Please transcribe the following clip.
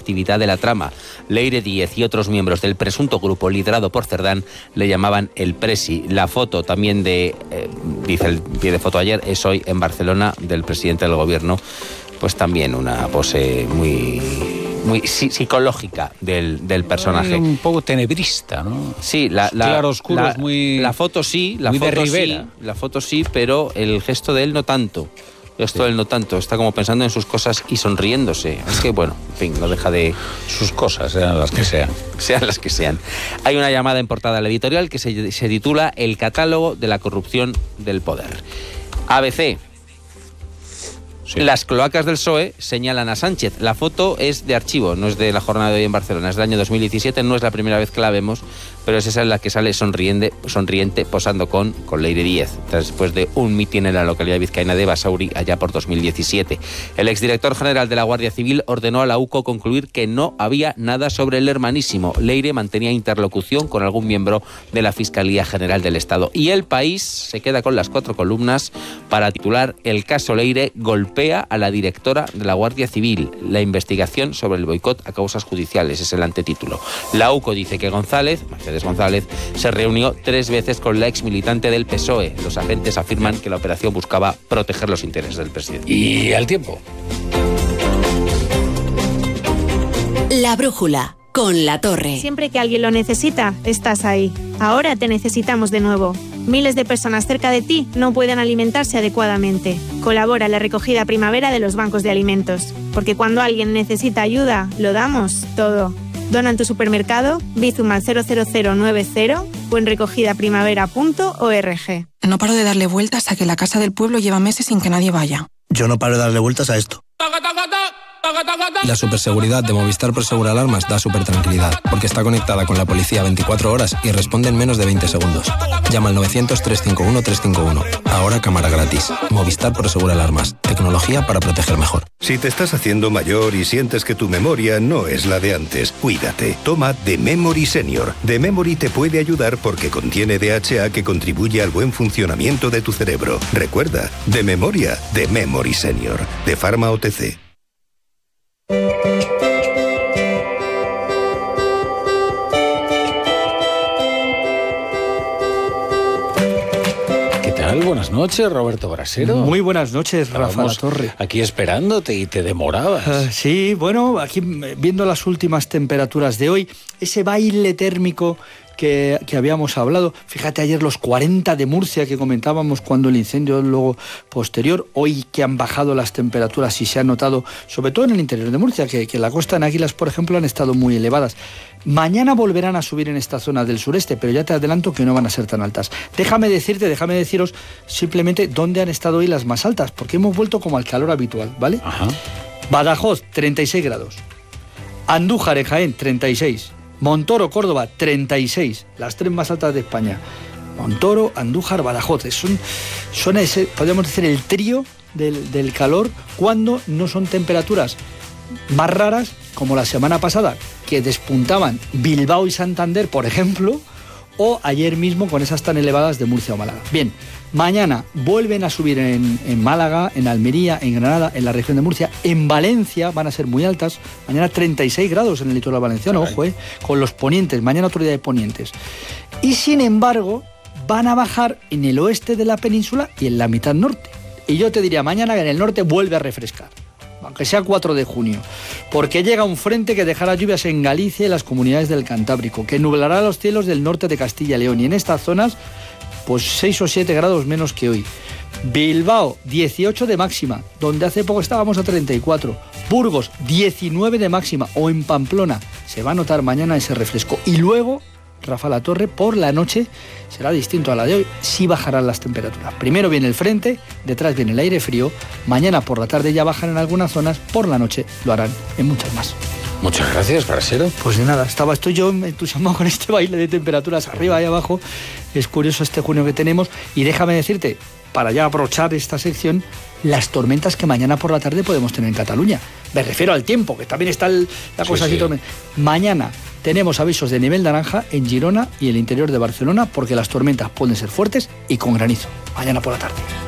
actividad de la trama. Leire Díez y otros miembros del presunto grupo liderado por Cerdán le llamaban el Presi. La foto también dice el pie de foto ayer, es hoy en Barcelona, del presidente del gobierno, pues también una pose muy psicológica del personaje. Un poco tenebrista, ¿no? Sí, claroscuros muy... La foto sí, muy de Rivera. La foto sí, pero el gesto de él no tanto. Está como pensando en sus cosas y sonriéndose. Es que, bueno, en fin, no deja de... Sus cosas, sean las que sean. Sean las que sean. Hay una llamada en portada a la editorial que se titula El catálogo de la corrupción del poder. ABC. Sí. Las cloacas del PSOE señalan a Sánchez. La foto es de archivo, no es de la jornada de hoy en Barcelona, es del año 2017, no es la primera vez que la vemos, pero es esa en la que sale sonriente posando con Leire Díez, después de un mitin en la localidad vizcaína de Basauri allá por 2017. El exdirector general de la Guardia Civil ordenó a la UCO concluir que no había nada sobre el hermanísimo. Leire mantenía interlocución con algún miembro de la Fiscalía General del Estado. Y El País se queda con las 4 columnas para titular El caso Leire golpea a la directora de la Guardia Civil. La investigación sobre el boicot a causas judiciales es el antetítulo. La UCO dice que Mercedes González, se reunió 3 veces con la ex militante del PSOE. Los agentes afirman que la operación buscaba proteger los intereses del presidente. ¿Y al tiempo? La brújula. Con La Torre. Siempre que alguien lo necesita, estás ahí. Ahora te necesitamos de nuevo. Miles de personas cerca de ti no pueden alimentarse adecuadamente. Colabora en la recogida primavera de los bancos de alimentos. Porque cuando alguien necesita ayuda, lo damos todo. Dona en tu supermercado, Bizum al 00090 o en recogidaprimavera.org. No paro de darle vueltas a que la Casa del Pueblo lleva meses sin que nadie vaya. Yo no paro de darle vueltas a esto. La superseguridad de Movistar Prosegur Alarmas da supertranquilidad, porque está conectada con la policía 24 horas y responde en menos de 20 segundos. Llama al 900-351-351. Ahora cámara gratis. Movistar Prosegur Alarmas. Tecnología para proteger mejor. Si te estás haciendo mayor y sientes que tu memoria no es la de antes, cuídate. Toma The Memory Senior. The Memory te puede ayudar porque contiene DHA que contribuye al buen funcionamiento de tu cerebro. Recuerda, de memoria, The Memory Senior. De Pharma OTC. ¿Qué tal? Buenas noches, Roberto Brasero. Muy buenas noches, Rafa La Torre. Aquí esperándote y te demorabas. Sí, bueno, aquí viendo las últimas temperaturas de hoy, ese baile térmico que habíamos hablado. Fíjate, ayer los 40 de Murcia que comentábamos cuando el incendio luego posterior, hoy que han bajado las temperaturas y se ha notado, sobre todo en el interior de Murcia, que en la costa, en Águilas, por ejemplo, han estado muy elevadas. Mañana volverán a subir en esta zona del sureste, pero ya te adelanto que no van a ser tan altas. Déjame deciros simplemente dónde han estado hoy las más altas, porque hemos vuelto como al calor habitual, ¿vale? Ajá. Badajoz, 36 grados. Andújar, en Jaén, 36. Montoro, Córdoba, 36, las 3 más altas de España. Montoro, Andújar, Badajoz. Son ese, podríamos decir, el trío del calor cuando no son temperaturas más raras, como la semana pasada, que despuntaban Bilbao y Santander, por ejemplo, o ayer mismo con esas tan elevadas de Murcia o Málaga. Bien, mañana vuelven a subir en Málaga, en Almería, en Granada, en la región de Murcia. En Valencia van a ser muy altas. Mañana 36 grados en el litoral valenciano, ojo, con los ponientes. Mañana otro día de ponientes. Y sin embargo, van a bajar en el oeste de la península y en la mitad norte. Y yo te diría, mañana en el norte vuelve a refrescar, aunque sea 4 de junio, porque llega un frente que dejará lluvias en Galicia y las comunidades del Cantábrico, que nublará los cielos del norte de Castilla y León, y en estas zonas, pues 6 o 7 grados menos que hoy. Bilbao, 18 de máxima, donde hace poco estábamos a 34. Burgos, 19 de máxima, o en Pamplona, se va a notar mañana ese refresco. Y luego, Rafa La Torre, por la noche será distinto a la de hoy, sí bajarán las temperaturas. Primero viene el frente, detrás viene el aire frío, mañana por la tarde ya bajan en algunas zonas, por la noche lo harán en muchas más. Muchas gracias, Brasero. Pues de nada, estoy yo entusiasmado con este baile de temperaturas arriba y abajo. Es curioso este junio que tenemos, y déjame decirte, para ya aprovechar esta sección, las tormentas que mañana por la tarde podemos tener en Cataluña. Me refiero al tiempo, que también está la cosa así. Mañana tenemos avisos de nivel naranja en Girona y el interior de Barcelona, porque las tormentas pueden ser fuertes y con granizo. Mañana por la tarde.